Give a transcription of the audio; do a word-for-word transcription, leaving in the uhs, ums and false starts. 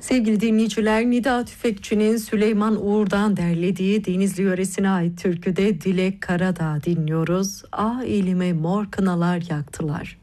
Sevgili dinleyiciler, Nida Tüfekçi'nin Süleyman Uğur'dan derlediği Denizli yöresine ait türküde Dilek Karadağ dinliyoruz. Ah elime mor kınalar yaktılar.